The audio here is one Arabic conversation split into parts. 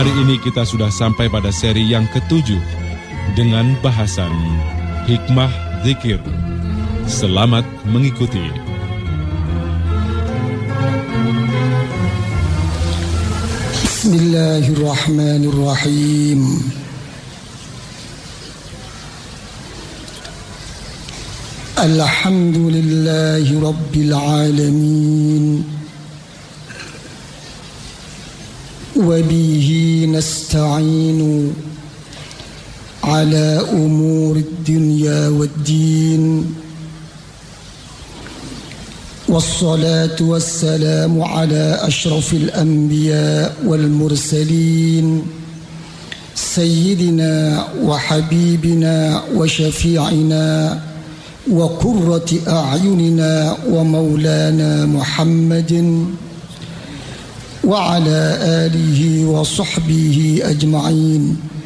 Hari ini kita sudah sampai pada seri yang ke-7 dengan bahasan Hikmah Zikir. Selamat mengikuti. Bismillahirrahmanirrahim. Alhamdulillahi Rabbil Alamin. وبه نستعين على أمور الدنيا والدين والصلاة والسلام على أشرف الأنبياء والمرسلين سيدنا وحبيبنا وشفيعنا وقرة أعيننا ومولانا محمد وعلى آله وصحبه أجمعين.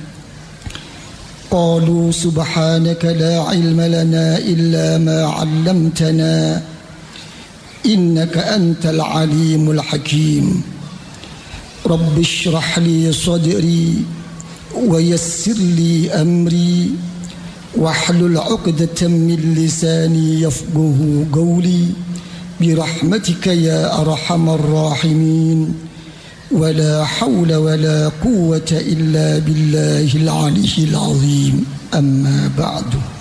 قالوا سبحانك لا علم لنا إلا ما علمتنا إنك أنت العليم الحكيم. رب اشرح لي صدري ويسر لي أمري واحلل عقدة من لساني يفقه قولي برحمتك يا أرحم الراحمين. ولا حول ولا قوة إلا بالله العلي العظيم. أما بعد.